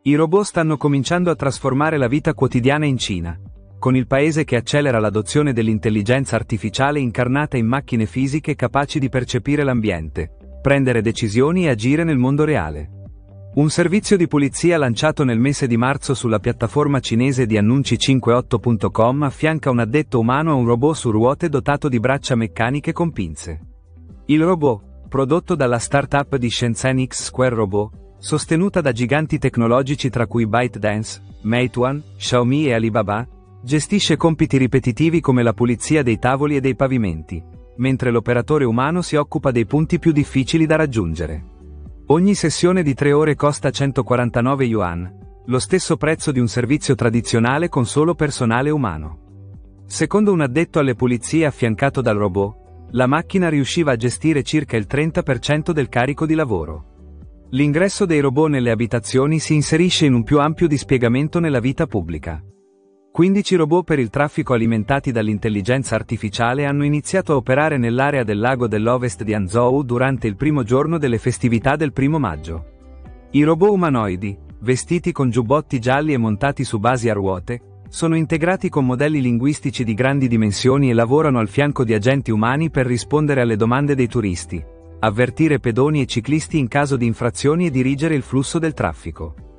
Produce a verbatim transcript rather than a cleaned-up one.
I robot stanno cominciando a trasformare la vita quotidiana in Cina, con il paese che accelera l'adozione dell'intelligenza artificiale incarnata in macchine fisiche capaci di percepire l'ambiente, prendere decisioni e agire nel mondo reale. Un servizio di pulizia lanciato nel mese di marzo sulla piattaforma cinese di annunci cinquantotto punto com affianca un addetto umano a un robot su ruote dotato di braccia meccaniche con pinze. Il robot, prodotto dalla startup di Shenzhen X Square Robot, sostenuta da giganti tecnologici tra cui ByteDance, Meituan, Xiaomi e Alibaba, gestisce compiti ripetitivi come la pulizia dei tavoli e dei pavimenti, mentre l'operatore umano si occupa dei punti più difficili da raggiungere. Ogni sessione di tre ore costa centoquarantanove yuan, lo stesso prezzo di un servizio tradizionale con solo personale umano. Secondo un addetto alle pulizie affiancato dal robot, la macchina riusciva a gestire circa il trenta per cento del carico di lavoro. L'ingresso dei robot nelle abitazioni si inserisce in un più ampio dispiegamento nella vita pubblica. quindici robot per il traffico alimentati dall'intelligenza artificiale hanno iniziato a operare nell'area del lago dell'Ovest di Hangzhou durante il primo giorno delle festività del primo maggio. I robot umanoidi, vestiti con giubbotti gialli e montati su basi a ruote, sono integrati con modelli linguistici di grandi dimensioni e lavorano al fianco di agenti umani per rispondere alle domande dei turisti, avvertire pedoni e ciclisti in caso di infrazioni e dirigere il flusso del traffico.